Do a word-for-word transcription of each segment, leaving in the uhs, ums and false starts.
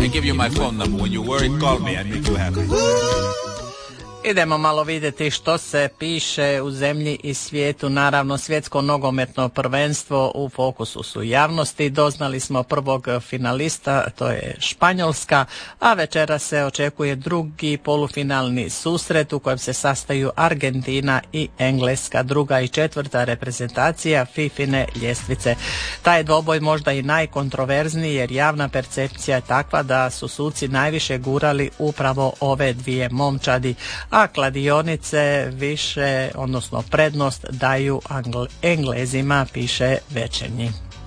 I give you my phone number. When you're worried, call me. I make you happy. Idemo malo vidjeti što se piše u zemlji i svijetu. Naravno, svjetsko nogometno prvenstvo u fokusu su javnosti. Doznali smo prvog finalista, to je Španjolska, a večera se očekuje drugi polufinalni susret u kojem se sastaju Argentina i Engleska, druga i četvrta reprezentacija Fifine ljestvice. Taj dvoboj možda i najkontroverzniji jer javna percepcija je takva da su suci najviše gurali upravo ove dvije momčadi, a kladionice više, odnosno prednost daju Angle- Englezima, piše Večernji.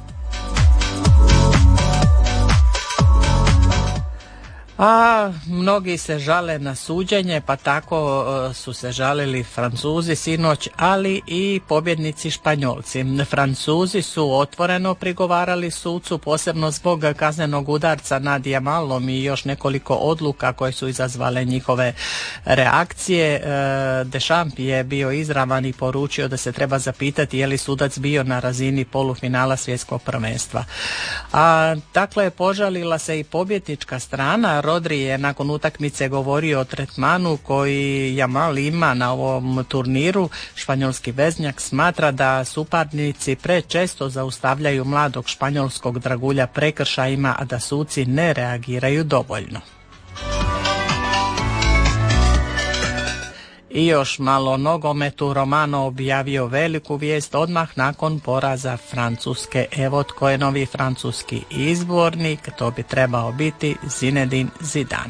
A mnogi se žale na suđenje, pa tako uh, su se žalili Francuzi sinoć, ali i pobjednici Španjolci. Francuzi su otvoreno prigovarali sucu, posebno zbog kaznenog udarca nad Jamalom i još nekoliko odluka koje su izazvale njihove reakcije. Uh, Deschamps je bio izravan i poručio da se treba zapitati je li sudac bio na razini polufinala svjetskog prvenstva. A dakle, požalila se i pobjednička strana. Rodri je nakon utakmice govorio o tretmanu koji Jamal ima na ovom turniru. Španjolski veznjak smatra da suparnici prečesto zaustavljaju mladog španjolskog dragulja prekršajima, a da suci ne reagiraju dovoljno. I još malo nogometu. Romano objavio veliku vijest odmah nakon poraza Francuske. Evo tko je novi francuski izbornik, to bi trebao biti Zinedine Zidane.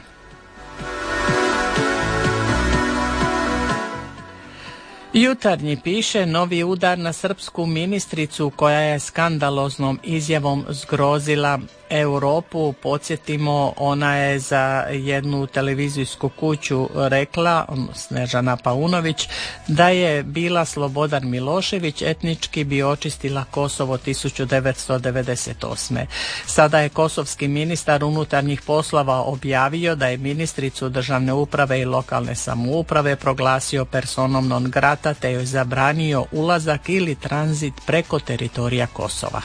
Jutarnji piše novi udar na srpsku ministricu koja je skandaloznom izjavom zgrozila Europu. Podsjetimo, ona je za jednu televizijsku kuću rekla, Snežana Paunović, da je bila Slobodan Milošević, etnički bi očistila Kosovo tisuću devetsto devedeset osme. Sada je kosovski ministar unutarnjih poslova objavio da je ministricu državne uprave i lokalne samouprave proglasio personom non grata te joj zabranio ulazak ili tranzit preko teritorija Kosova.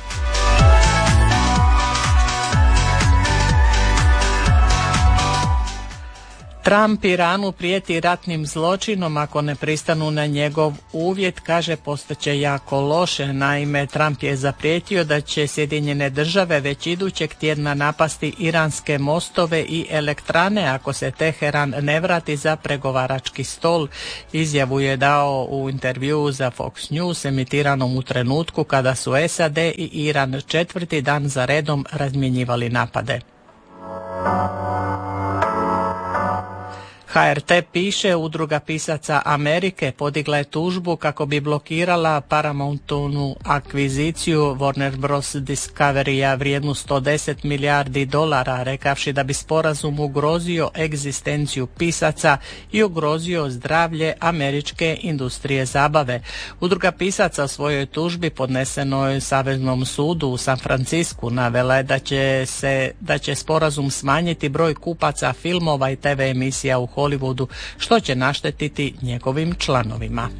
Trump Iranu prijeti ratnim zločinom ako ne pristanu na njegov uvjet, kaže postaće jako loše. Naime, Trump je zaprijetio da će Sjedinjene države već idućeg tjedna napasti iranske mostove i elektrane ako se Teheran ne vrati za pregovarački stol. Izjavu je dao u intervjuu za Fox News emitiranom u trenutku kada su S A D i Iran četvrti dan za redom razmjenjivali napade. H R T piše, udruga pisaca Amerike podigla je tužbu kako bi blokirala Paramountovnu akviziciju Warner Bros. Discoverya vrijednu sto deset milijardi dolara, rekavši da bi sporazum ugrozio egzistenciju pisaca i ugrozio zdravlje američke industrije zabave. Udruga pisaca u svojoj tužbi podnesenoj Saveznom sudu u San Francisku navela je da će se da će sporazum smanjiti broj kupaca filmova i T V emisija u Hollywoodu, što će naštetiti njegovim članovima.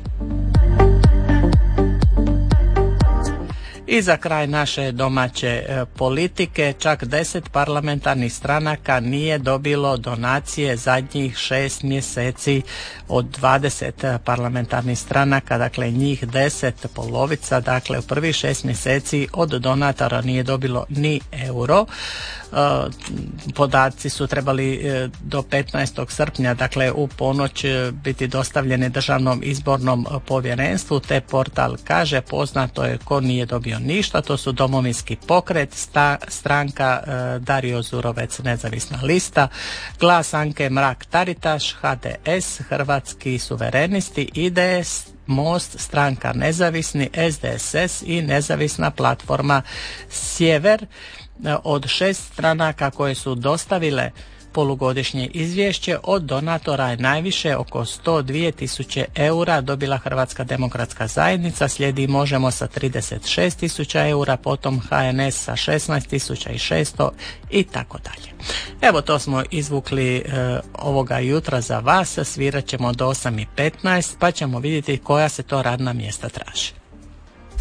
I za kraj naše domaće e, politike, čak deset parlamentarnih stranaka nije dobilo donacije zadnjih šest mjeseci od dvadeset parlamentarnih stranaka, dakle njih deset, polovica, dakle u prvih šest mjeseci od donatora nije dobilo ni euro. E, podaci su trebali e, do petnaestog srpnja, dakle u ponoć e, biti dostavljeni Državnom izbornom povjerenstvu, te portal kaže poznato je ko nije dobio ništa, to su Domovinski pokret, sta, stranka e, Dario Zurovec, nezavisna lista, Glas Anke Mrak-Taritaš, H D S, Hrvatski suverenisti, I D S, Most, stranka Nezavisni, S D S S i nezavisna platforma Sjever. Od šest stranaka koje su dostavile polugodišnje izvješće od donatora je najviše, oko sto dvije tisuće eura, dobila Hrvatska demokratska zajednica, slijedi Možemo sa trideset šest tisuća eura, potom H N S sa šesnaest tisuća šesto i tako dalje. Evo, to smo izvukli e, ovoga jutra za vas, svirat ćemo do osam i petnaest pa ćemo vidjeti koja se to radna mjesta traže.